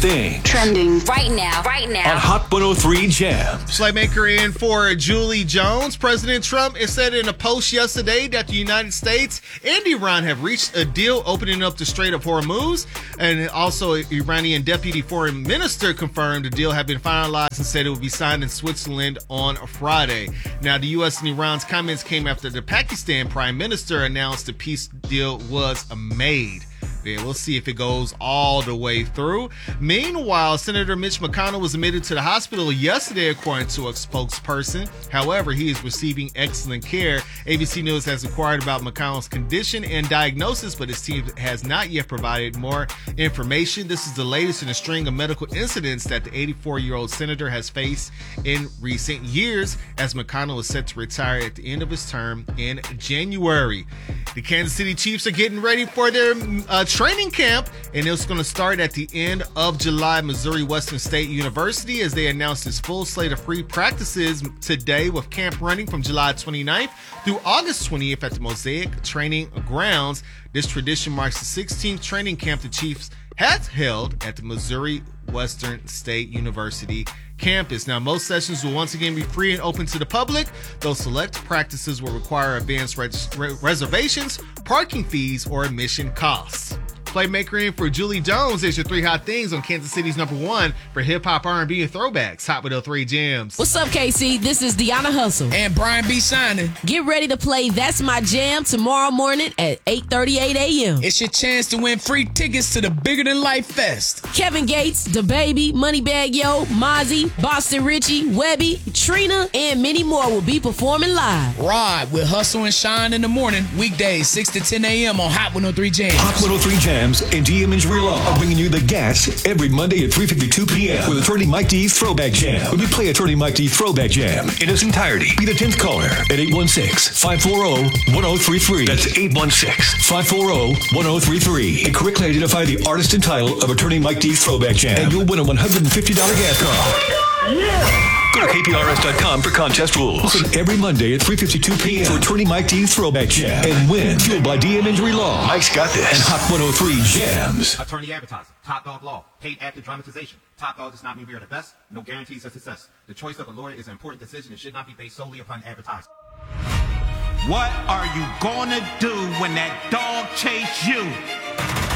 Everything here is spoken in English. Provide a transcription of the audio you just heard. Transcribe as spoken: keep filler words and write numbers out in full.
things. Trending right now, right now. On Hot one oh three Jams. Playmaker in for Julie Jones. President Trump has said in a post yesterday that the United States and Iran have reached a deal opening up the Strait of Hormuz. And also, Iranian Deputy Foreign Minister confirmed the deal had been finalized and said it would be signed in Switzerland on Friday. Now, the U S and Iran's comments came after the Pakistan Prime Minister announced the peace deal was made. Yeah, we'll see if it goes all the way through. Meanwhile, Senator Mitch McConnell was admitted to the hospital yesterday, according to a spokesperson. However, he is receiving excellent care. A B C News has inquired about McConnell's condition and diagnosis, but his team has not yet provided more information. This is the latest in a string of medical incidents that the eighty-four-year-old senator has faced in recent years, as McConnell is set to retire at the end of his term in January. The Kansas City Chiefs are getting ready for their uh, training camp, and it's going to start at the end of July. Missouri Western State University, as they announced its full slate of free practices today, with camp running from July twenty-ninth through August twentieth at the Mosaic Training Grounds. This tradition marks the sixteenth training camp the Chiefs has held at the Missouri Western State University campus. Now, most sessions will once again be free and open to the public, though select practices will require advanced res- reservations, parking fees, or admission costs. Playmaker in for Julie Jones is your three hot things on Kansas City's number one for hip-hop, R and B, and throwbacks. Hot one oh three Jams. What's up, K C? This is Deanna Hustle. And Brian B. Shining. Get ready to play That's My Jam tomorrow morning at eight thirty-eight a.m. It's your chance to win free tickets to the Bigger Than Life Fest. Kevin Gates, DaBaby, Moneybagg Yo, Mozzie, Boston Richie, Webby, Trina, and many more will be performing live. Ride with Hustle and Shine in the morning, weekdays six to ten a.m. on Hot one oh three Jams. Hot one oh three Jams and D M Injury Law are bringing you the gas every Monday at three fifty-two p.m. with Attorney Mike D's Throwback Jam. When we play Attorney Mike D's Throwback Jam in its entirety, be the tenth caller at eight one six, five four zero, one zero three three. That's eight one six, five four zero, one zero three three. And correctly identify the artist and title of Attorney Mike D's Throwback Jam, and you'll win a one hundred fifty dollars gas card. Yeah! Go to K P R S dot com for contest rules. Listen every Monday at three fifty-two p.m. for Attorney Mike D's Throwback Jam and win. Fueled by D M Injury Law. Mike's got this. And Hot one oh three Jams. Attorney advertising. Top Dog Law. Paid actor dramatization. Top Dog does not mean we are the best. No guarantees of success. The choice of a lawyer is an important decision and should not be based solely upon advertising. What are you gonna do when that dog chase you?